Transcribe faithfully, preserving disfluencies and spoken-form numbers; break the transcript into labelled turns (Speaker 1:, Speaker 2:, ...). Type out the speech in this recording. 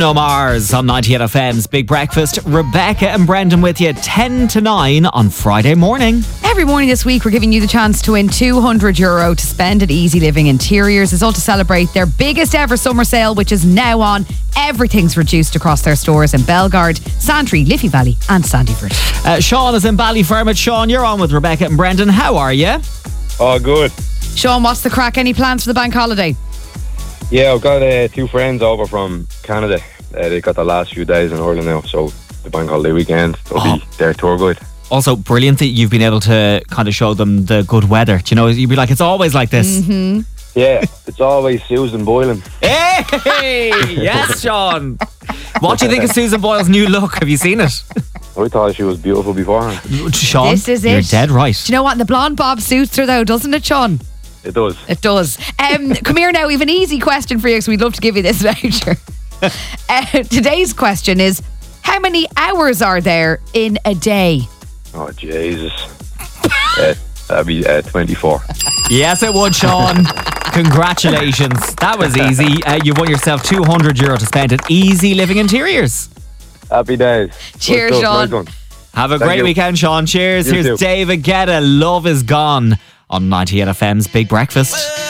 Speaker 1: Bruno Mars on ninety-eight F M's Big Breakfast. Rebecca and Brendan with you ten to nine on Friday morning.
Speaker 2: Every morning this week, we're giving you the chance to win two hundred euro to spend at Easy Living Interiors. It's all to celebrate their biggest ever summer sale, which is now on. Everything's reduced across their stores in Belgard, Santry, Liffey Valley and Sandyford.
Speaker 1: Uh, Sean is in Ballyfermot. Sean, you're on with Rebecca and Brendan. How are you?
Speaker 3: Oh, good.
Speaker 2: Sean, what's the crack? Any plans for the bank holiday?
Speaker 3: Yeah, I've got uh, two friends over from Canada. Uh, they got the last few days in Ireland now, so the bank holiday weekend, they'll
Speaker 1: Oh.
Speaker 3: be their tour guide.
Speaker 1: Also, brilliant that you've been able to kind of show them the good weather. Do you know, you'd be like, it's always like this.
Speaker 2: Mm-hmm.
Speaker 3: Yeah, it's always Susan Boylan.
Speaker 1: Hey! Yes, Sean. What do you think of Susan Boyle's new look? Have you seen it?
Speaker 3: I thought she was beautiful before.
Speaker 1: Sean,
Speaker 2: This is
Speaker 1: you're
Speaker 2: it.
Speaker 1: dead right.
Speaker 2: Do you know what? The blonde bob suits her though, doesn't it, Sean?
Speaker 3: It does.
Speaker 2: It does. Um, come here now. We have an easy question for you, so we'd love to give you this voucher. uh, today's question is: how many hours are there in a day?
Speaker 3: Oh, Jesus. uh, that'd be uh, twenty-four.
Speaker 1: Yes, it would, Sean. Congratulations. That was easy. Uh, you've won yourself two hundred euro to spend at Easy Living Interiors.
Speaker 3: Happy days.
Speaker 2: Cheers,
Speaker 3: Good stuff,
Speaker 2: Sean.
Speaker 3: nice one.
Speaker 1: Have a
Speaker 3: Thank
Speaker 1: great
Speaker 3: you.
Speaker 1: weekend, Sean. Cheers.
Speaker 3: You
Speaker 1: Here's
Speaker 3: too.
Speaker 1: David Guetta. Love is Gone on ninety-eight F M's Big Breakfast.